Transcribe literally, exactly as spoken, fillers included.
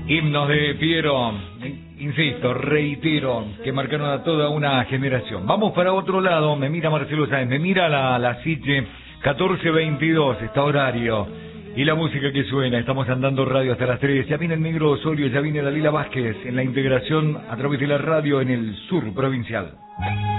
Himnos de Piero, insisto, reitero, que marcaron a toda una generación. Vamos para otro lado, me mira Marcelo Sáenz, me mira la, la Siche, catorce veintidós, está horario. Y la música que suena, estamos andando radio hasta las tres, ya viene el Negro Osorio, ya viene Dalila Vázquez en la integración a través de la radio en el sur provincial.